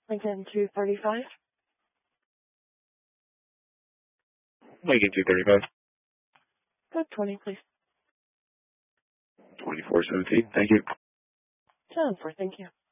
Lincoln 235. Lincoln 235. Code 20, please. 2417. Thank you. 10-4, thank you.